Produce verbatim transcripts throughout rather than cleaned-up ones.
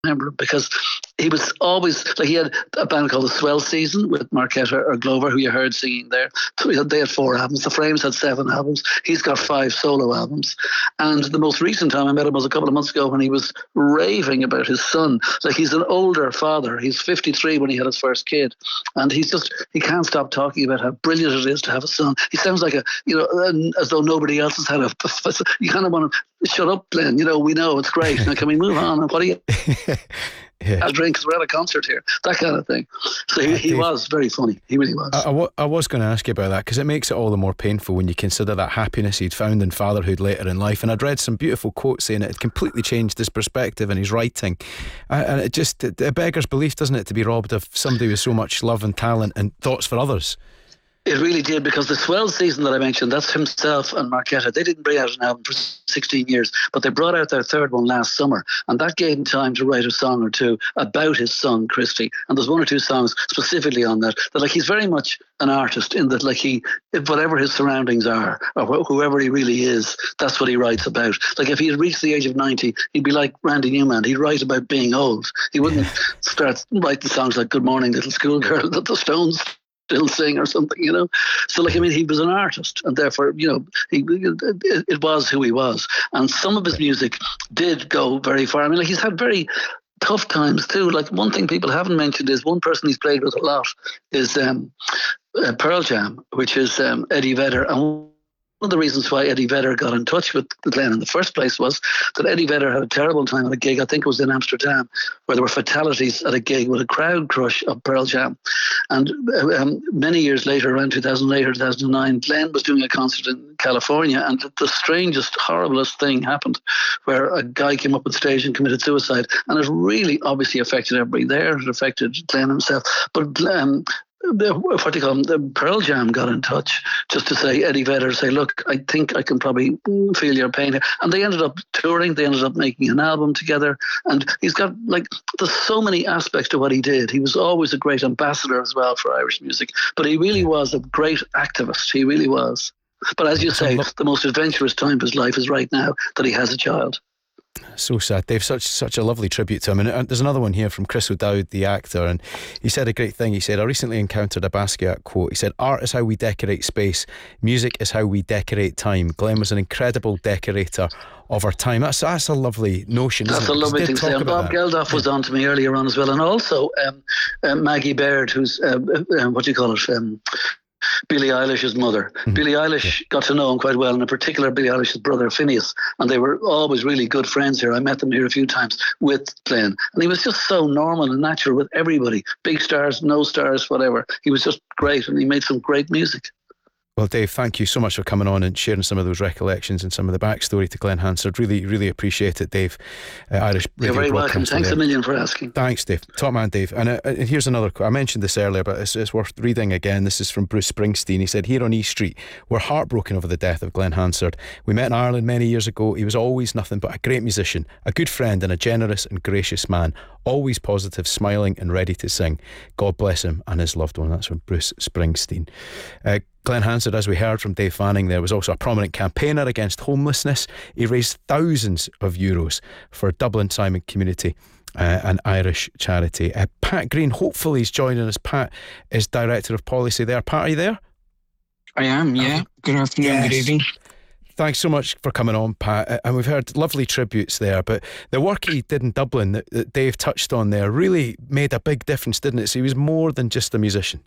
remember him because he was always like he had a band called the Swell Season with Marquetta or Glover, who you heard singing there. So we had, they had four albums. The Frames had seven albums. He's got five solo albums. And the most recent time I met him was a couple of months ago when he was raving about his son. Like he's an older father. He's fifty-three when he had his first kid, and he's just he can't stop talking about how brilliant it is to have a son. He sounds like a you know as though nobody else has had a. You kind of want to shut up, Glenn. You know we know it's great. Now can we move on? What do you? Yeah. I'll drink because we're at a concert here, that kind of thing. So he, he was very funny. He really was. I, I, I was going to ask you about that because it makes it all the more painful when you consider that happiness he'd found in fatherhood later in life. And I'd read some beautiful quotes saying it had completely changed his perspective in his writing. Uh, and it just it, it beggars belief, doesn't it, to be robbed of somebody with so much love and talent and thoughts for others. It really did, because the Swell Season that I mentioned, that's himself and Marquetta. They didn't bring out an album for sixteen years, but they brought out their third one last summer, and that gave him time to write a song or two about his son, Christy. And there's one or two songs specifically on that, that like he's very much an artist in that like he, whatever his surroundings are, or wh- whoever he really is, that's what he writes about. Like if he had reached the age of ninety, he'd be like Randy Newman. He'd write about being old. He wouldn't start writing songs like Good Morning Little Schoolgirl that the Stones still sing or something, you know. So like I mean he was an artist, and therefore you know he it, it was who he was. And some of his music did go very far. I mean like he's had very tough times too. Like one thing people haven't mentioned is one person he's played with a lot is um, uh, Pearl Jam, which is um, Eddie Vedder. And one of the reasons why Eddie Vedder got in touch with Glenn in the first place was that Eddie Vedder had a terrible time at a gig, I think it was in Amsterdam, where there were fatalities at a gig with a crowd crush of Pearl Jam. And um, many years later, around two thousand eight or two thousand nine, Glenn was doing a concert in California, and the strangest, horriblest thing happened, where a guy came up on stage and committed suicide. And it really obviously affected everybody there. It affected Glenn himself. But Glenn, the, what do you call them? The Pearl Jam got in touch just to say, Eddie Vedder, say, look, I think I can probably feel your pain here. And they ended up touring. They ended up making an album together. And he's got, like, there's so many aspects to what he did. He was always a great ambassador as well for Irish music. But he really was a great activist. He really was. But as you say, the most adventurous time of his life is right now that he has a child. So sad, Dave. Such such a lovely tribute to him. And there's another one here from Chris O'Dowd, the actor, and he said a great thing. He said, I recently encountered a Basquiat quote. He said, art is how we decorate space, music is how we decorate time. Glenn was an incredible decorator of our time. That's that's a lovely notion, isn't That's it? a lovely thing to say. And Bob that. Geldof was on to me earlier on as well. And also um, uh, Maggie Baird, who's, uh, uh, what do you call it, um, Billie Eilish's mother. Mm-hmm. Billie Eilish yeah. got to know him quite well, and in particular Billie Eilish's brother Phineas, and they were always really good friends here. I met them here a few times with Glenn, and he was just so normal and natural with everybody, big stars, no stars, whatever. He was just great, and he made some great music. Well, Dave, thank you so much for coming on and sharing some of those recollections and some of the backstory to Glenn Hansard. Really, really appreciate it, Dave. Uh, Irish Radio You're very welcome. Thanks there. a million for asking. Thanks, Dave. Top man, Dave. And, uh, and here's another quote. I mentioned this earlier, but it's, it's worth reading again. This is from Bruce Springsteen. He said, here on E Street, we're heartbroken over the death of Glenn Hansard. We met in Ireland many years ago. He was always nothing but a great musician, a good friend, and a generous and gracious man. Always positive, smiling, and ready to sing. God bless him and his loved one. That's from Bruce Springsteen. Uh, Glenn Hansard, as we heard from Dave Fanning there, was also a prominent campaigner against homelessness. He raised thousands of euros for Dublin Simon Community, uh, an Irish charity. Uh, Pat Green, hopefully he's joining us. Pat is Director of Policy there. Pat, are you there? I am, yeah. Um, good afternoon, yes. Good evening. Thanks so much for coming on, Pat. And we've heard lovely tributes there, but the work he did in Dublin that, that Dave touched on there really made a big difference, didn't it? So he was more than just a musician.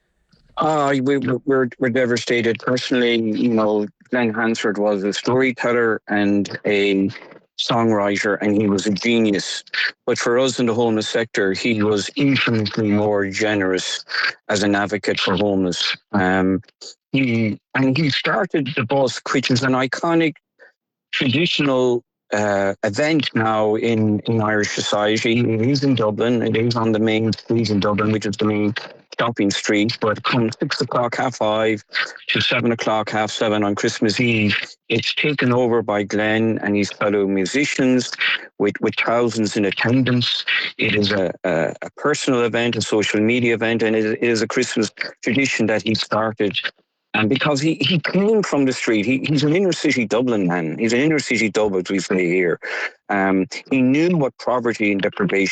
Uh, we, we're, we're devastated. Personally, you know, Glenn Hansard was a storyteller and a songwriter, and he was a genius. But for us in the homeless sector, he was infinitely more generous as an advocate for homeless. Um, he and he started the bus, which is an iconic traditional uh, event now in, in Irish society. It is in Dublin. It is on the main street in Dublin, which is the main shopping street. But from six o'clock, half five to seven o'clock, half seven on Christmas Eve, it's taken over by Glenn and his fellow musicians with, with thousands in attendance. It is a, a, a personal event, a social media event, and it is a Christmas tradition that he started And because he, he came from the street, he, he's an inner city Dublin man. He's an inner city dub, as we say here. Um, he knew what poverty and deprivation